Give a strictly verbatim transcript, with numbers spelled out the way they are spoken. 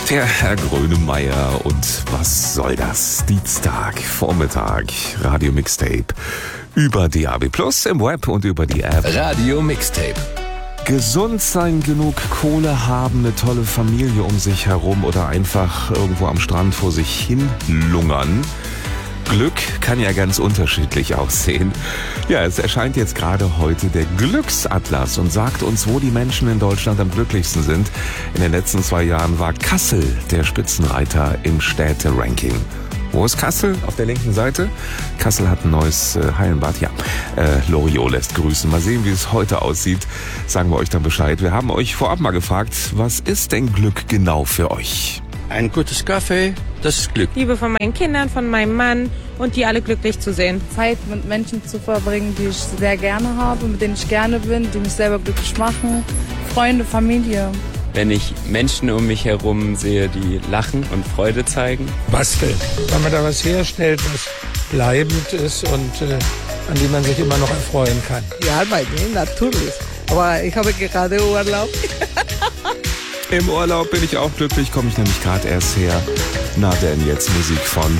Der Herr Grönemeyer und was soll das? Dienstag, Vormittag, Radio Mixtape über D A B Plus im Web und über die App. Radio Mixtape. Gesund sein, genug Kohle haben, eine tolle Familie um sich herum oder einfach irgendwo am Strand vor sich hin lungern. Glück kann ja ganz unterschiedlich aussehen. Ja, es erscheint jetzt gerade heute der Glücksatlas und sagt uns, wo die Menschen in Deutschland am glücklichsten sind. In den letzten zwei Jahren war Kassel der Spitzenreiter im Städte-Ranking. Wo ist Kassel? Auf der linken Seite. Kassel hat ein neues äh, Hallenbad. Ja, äh, Loriot lässt grüßen. Mal sehen, wie es heute aussieht. Sagen wir euch dann Bescheid. Wir haben euch vorab mal gefragt, was ist denn Glück genau für euch? Ein gutes Kaffee, das ist Glück. Liebe von meinen Kindern, von meinem Mann und die alle glücklich zu sehen. Zeit mit Menschen zu verbringen, die ich sehr gerne habe, mit denen ich gerne bin, die mich selber glücklich machen. Freunde, Familie. Wenn ich Menschen um mich herum sehe, die lachen und Freude zeigen. Basteln. Wenn man da was herstellt, was bleibend ist und äh, an dem man sich immer noch erfreuen kann. Ja, bei mir natürlich. Aber ich habe gerade Urlaub. Im Urlaub bin ich auch glücklich, komme ich nämlich gerade erst her. Na denn, jetzt Musik von